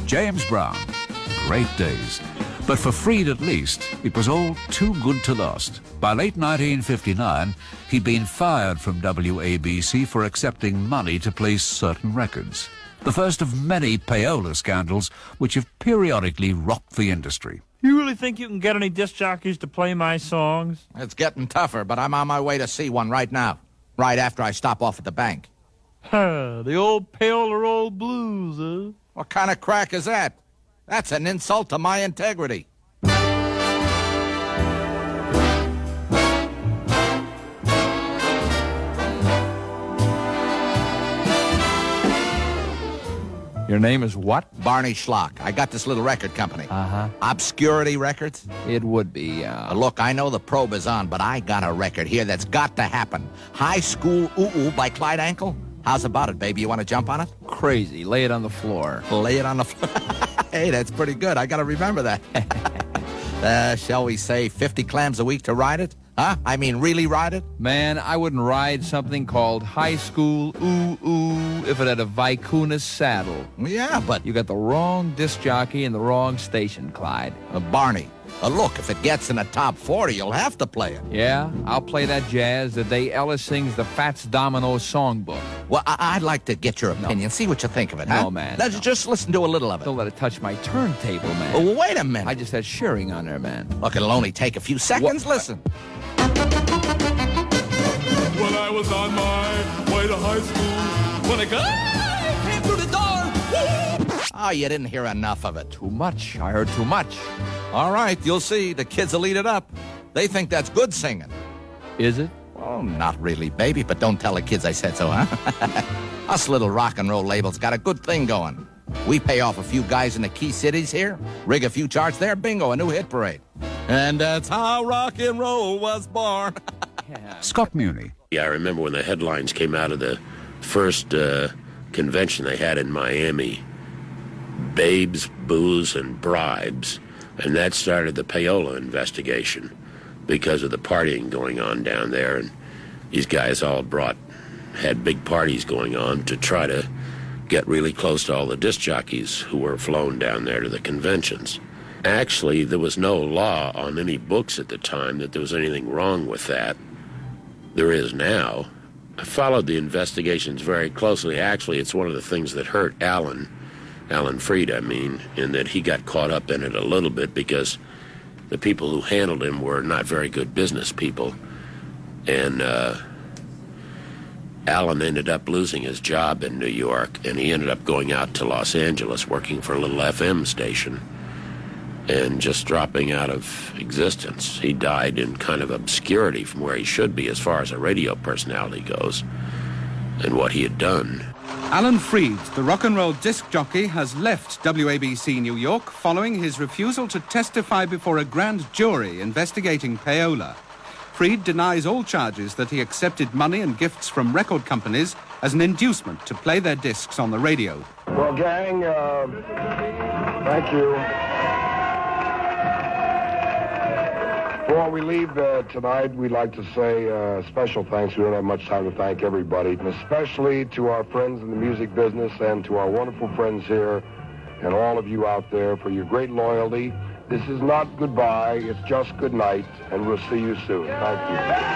James Brown. Great days. But for Freed, at least, it was all too good to last. By late 1959, he'd been fired from WABC for accepting money to play certain records. The first of many payola scandals which have periodically rocked the industry. You really think you can get any disc jockeys to play my songs? It's getting tougher, but I'm on my way to see one right now. Right after I stop off at the bank. The old payola old blues, huh? What kind of crack is that? That's an insult to my integrity. Your name is what? Barney Schlock. I got this little record company. Uh-huh. Obscurity Records. It would be, Look, I know the probe is on, but I got a record here that's got to happen. High School Ooh-Ooh by Clyde Ankle. How's about it, baby? You want to jump on it? crazy. Lay it on the floor. Lay it on the floor. Hey, that's pretty good. I got to remember that. Shall we say 50 clams a week to ride it? Huh? I mean, really ride it? Man, I wouldn't ride something called High School Ooh-Ooh if it had a Vicuña saddle. Yeah, but... You got the wrong disc jockey and the wrong station, Clyde. Barney, look, if it gets in the top 40, you'll have to play it. Yeah, I'll play that jazz the day Ellis sings the Fats Domino songbook. Well, I'd like to get your opinion. See what you think of it, huh? No, man. Let's just listen to a little of it. Don't let it touch my turntable, man. Oh, wait a minute. I just had shearing on there, man. Look, it'll only take a few seconds. What? Listen. When I was on my way to high school, when a guy came through the door. Oh, you didn't hear enough of it. Too much. I heard too much. All right, you'll see. The kids will eat it up. They think that's good singing. Is it? Well, not really, baby, but don't tell the kids I said so, huh? Us little rock and roll labels got a good thing going. We pay off a few guys in the key cities here, rig a few charts there, bingo, a new hit parade. And that's how rock and roll was born. Scott Muni. Yeah, I remember when the headlines came out of the first convention they had in Miami, Babes, Booze, and Bribes, and that started the payola investigation because of the partying going on down there, and these guys all had big parties going on to try to get really close to all the disc jockeys who were flown down there to the conventions. Actually, there was no law on any books at the time that there was anything wrong with that. There is now. I followed the investigations very closely. Actually, it's one of the things that hurt Alan Freed, in that he got caught up in it a little bit because the people who handled him were not very good business people. And Alan ended up losing his job in New York, and he ended up going out to Los Angeles working for a little FM station and just dropping out of existence. He died in kind of obscurity from where he should be as far as a radio personality goes and what he had done. Alan Freed, the rock and roll disc jockey, has left WABC New York following his refusal to testify before a grand jury investigating payola. Freed denies all charges that he accepted money and gifts from record companies as an inducement to play their discs on the radio. Well, gang, thank you. Before we leave tonight, we'd like to say special thanks. We don't have much time to thank everybody, and especially to our friends in the music business and to our wonderful friends here and all of you out there for your great loyalty. This is not goodbye, it's just good night, and we'll see you soon. Thank you.